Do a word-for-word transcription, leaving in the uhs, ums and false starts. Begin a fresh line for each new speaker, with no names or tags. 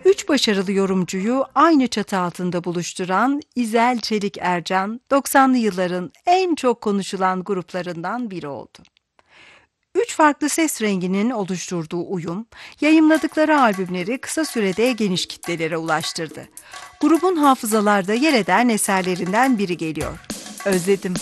Üç başarılı yorumcuyu aynı çatı altında buluşturan İzel Çelik Ercan, doksanlı yılların en çok konuşulan gruplarından biri oldu. Üç farklı ses renginin oluşturduğu uyum, yayımladıkları albümleri kısa sürede geniş kitlelere ulaştırdı. Grubun hafızalarda yer eden eserlerinden biri geliyor. Özledim.